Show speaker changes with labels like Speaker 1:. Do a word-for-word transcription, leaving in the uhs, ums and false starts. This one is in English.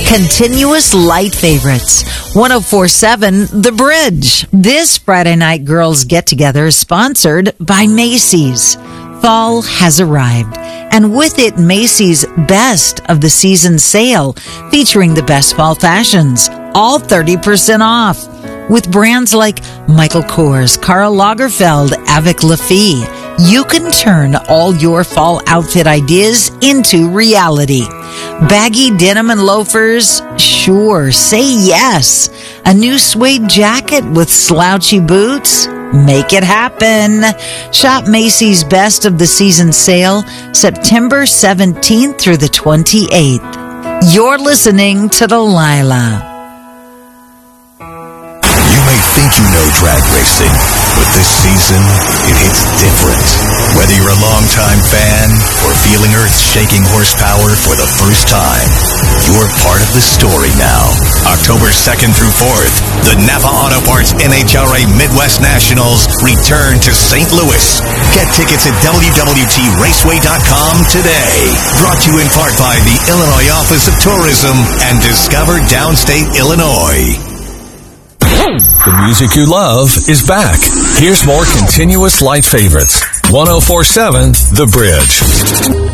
Speaker 1: Continuous Light Favorites. ten forty-seven The Bridge. This Friday night girls get-together is sponsored by Macy's. Fall has arrived, and with it, Macy's Best of the Season sale, featuring the best fall fashions, all thirty percent off. With brands like Michael Kors, Karl Lagerfeld, Avec La Fille, you can turn all your fall outfit ideas into reality. Baggy denim and loafers? Sure, say yes. A new suede jacket with slouchy boots? Make it happen. Shop Macy's Best of the Season sale, September seventeenth through the twenty-eighth. You're listening to Delilah.
Speaker 2: You may think you know drag racing, but this season, it hits different. Whether you're a longtime fan or feeling earth-shaking horsepower for the first time, you're part of the story now. October second through fourth, the Napa Auto Parts N H R A Midwest Nationals return to Saint Louis. Get tickets at W W T raceway dot com today. Brought to you in part by the Illinois Office of Tourism and Discover Downstate Illinois.
Speaker 3: The music you love is back. Here's more Continuous Light Favorites. ten forty-seven The Bridge.